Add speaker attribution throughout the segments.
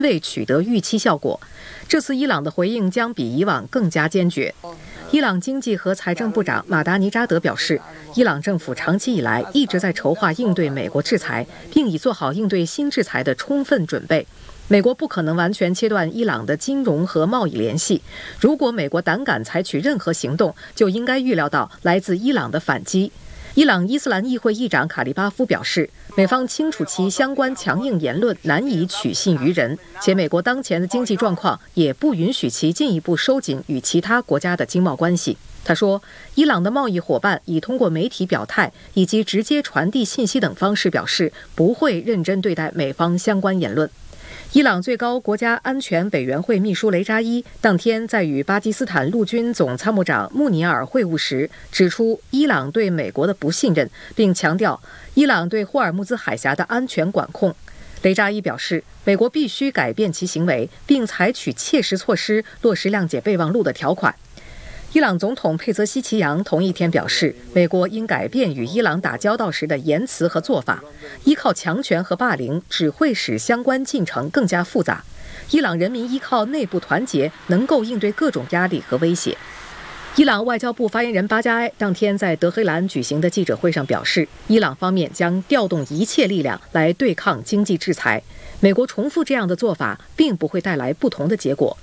Speaker 1: 未取得预期效果。这次伊朗的回应将比以往更加坚决。伊朗经济和财政部长马达尼扎德表示，伊朗政府长期以来一直在筹划应对美国制裁，并已做好应对新制裁的充分准备。美国不可能完全切断伊朗的金融和贸易联系。如果美国胆敢采取任何行动，就应该预料到来自伊朗的反击。伊朗伊斯兰议会议长卡利巴夫表示，美方清楚其相关强硬言论难以取信于人，且美国当前的经济状况也不允许其进一步收紧与其他国家的经贸关系。他说，伊朗的贸易伙伴已通过媒体表态以及直接传递信息等方式表示，不会认真对待美方相关言论。伊朗最高国家安全委员会秘书雷扎伊当天在与巴基斯坦陆军总参谋长穆尼尔会晤时，指出伊朗对美国的不信任，并强调伊朗对霍尔木兹海峡的安全管控。雷扎伊表示，美国必须改变其行为，并采取切实措施落实谅解备忘录的条款。伊朗总统佩泽希奇扬同一天表示，美国应改变与伊朗打交道时的言辞和做法，依靠强权和霸凌只会使相关进程更加复杂。伊朗人民依靠内部团结，能够应对各种压力和威胁。伊朗外交部发言人巴加埃当天在德黑兰举行的记者会上表示，伊朗方面将调动一切力量来对抗经济制裁。美国重复这样的做法，并不会带来不同的结果。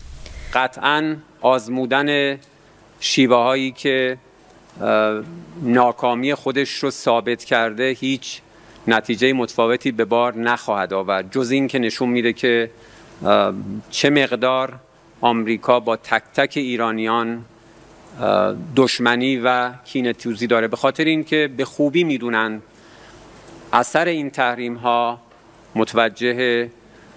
Speaker 2: شیوه‌هایی که ناکامی خودش رو ثابت کرده هیچ نتیجه متفاوتی به بار نخواهد آورد جز این که نشون میده که چه مقدار آمریکا با تک تک ایرانیان دشمنی و کینه‌توزی داره به خاطر اینکه به خوبی میدونن اثر این تحریم‌ها متوجه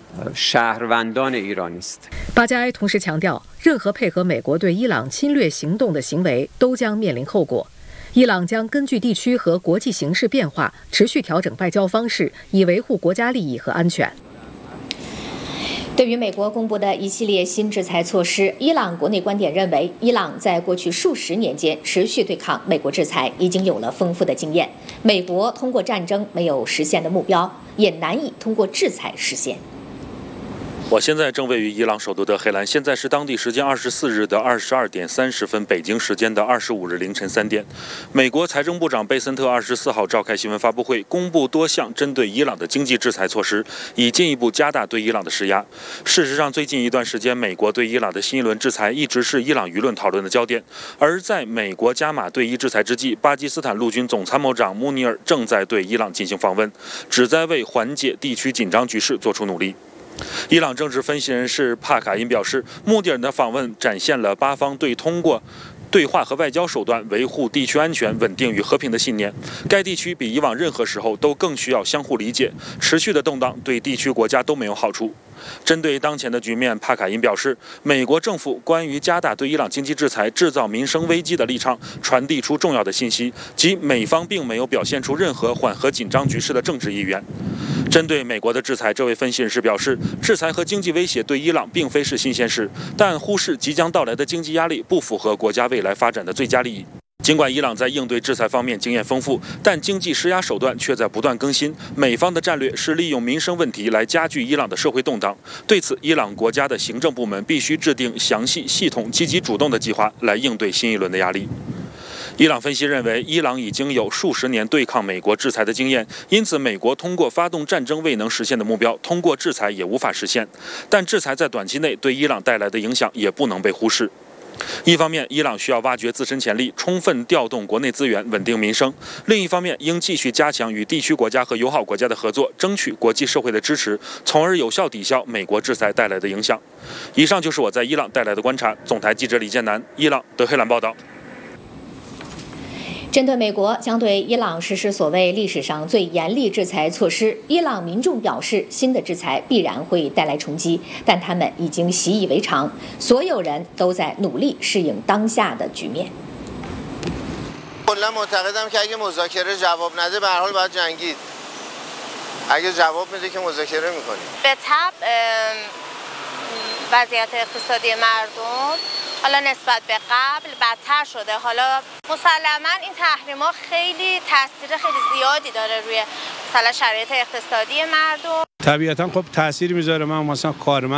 Speaker 2: شهروندان ایرانی است。
Speaker 1: 巴加埃同时强调，任何配合美国对伊朗侵略行动的行为都将面临后果。伊朗将根据地区和国际形势变化，持续调整外交方式，以维护国家利益和安全。
Speaker 3: 对于美国公布的一系列新制裁措施，伊朗国内观点认为，伊朗在过去数十年间持续对抗美国制裁，已经有了丰富的经验。美国通过战争没有实现的目标，也难以通过制裁实现。
Speaker 4: 我现在正位于伊朗首都德黑兰，现在是当地时间24日的22点30分，北京时间的25日凌晨3点。美国财政部长贝森特24号召开新闻发布会，公布多项针对伊朗的经济制裁措施，以进一步加大对伊朗的施压。事实上，最近一段时间，美国对伊朗的新一轮制裁一直是伊朗舆论讨论的焦点。而在美国加码对伊制裁之际，巴基斯坦陆军总参谋长穆尼尔正在对伊朗进行访问，旨在为缓解地区紧张局势做出努力。伊朗政治分析人士帕卡因表示，穆尼尔的访问展现了巴方对通过对话和外交手段维护地区安全、稳定与和平的信念。该地区比以往任何时候都更需要相互理解，持续的动荡对地区国家都没有好处。针对当前的局面，帕卡因表示，美国政府关于加大对伊朗经济制裁、制造民生危机的立场传递出重要的信息，即美方并没有表现出任何缓和紧张局势的政治意愿。针对美国的制裁，这位分析人士表示，制裁和经济威胁对伊朗并非是新鲜事，但忽视即将到来的经济压力不符合国家未来发展的最佳利益。尽管伊朗在应对制裁方面经验丰富，但经济施压手段却在不断更新。美方的战略是利用民生问题来加剧伊朗的社会动荡。对此，伊朗国家的行政部门必须制定详细、系统、积极主动的计划来应对新一轮的压力。伊朗分析认为，伊朗已经有数十年对抗美国制裁的经验，因此美国通过发动战争未能实现的目标，通过制裁也无法实现。但制裁在短期内对伊朗带来的影响也不能被忽视。一方面，伊朗需要挖掘自身潜力，充分调动国内资源，稳定民生；另一方面，应继续加强与地区国家和友好国家的合作，争取国际社会的支持，从而有效抵消美国制裁带来的影响。以上就是我在伊朗带来的观察。总台记者李建南，伊朗德黑兰报道。
Speaker 3: 针对美国将对伊朗实施所谓历史上最严厉制裁措施，伊朗民众表示，新的制裁必然会带来冲击，但他们已经习以为常，所有人都在努力适应当下的局面。
Speaker 5: کلا معتقدم که اگه مذاکره جواب نده به هر حال باید جنگید. اگه جواب میده که مذاکره میکنیم.
Speaker 6: به طب وضعیت اقتصادی مردم حالا نسبت به قبل بدتر شده. حالا مسلما این تحریم‌ها خیلی تاثیر خیلی زیادی داره روی مثلا شرایط اقتصادی مردم.
Speaker 7: طبیعتا خب تاثیر میذاره. من مثلا کارمند